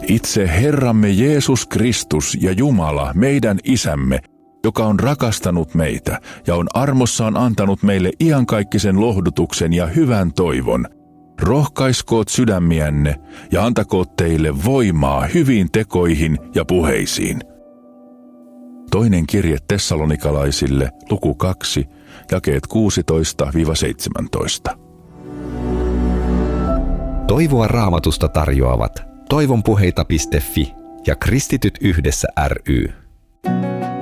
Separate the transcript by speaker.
Speaker 1: Itse Herramme Jeesus Kristus ja Jumala, meidän Isämme, joka on rakastanut meitä ja on armossaan antanut meille iankaikkisen lohdutuksen ja hyvän toivon, rohkaiskoot sydämiänne ja antakoot teille voimaa hyviin tekoihin ja puheisiin. Toinen kirje tessalonikalaisille, luku 2, jakeet 16-17.
Speaker 2: Toivoa Raamatusta tarjoavat toivonpuheita.fi ja Kristityt yhdessä ry.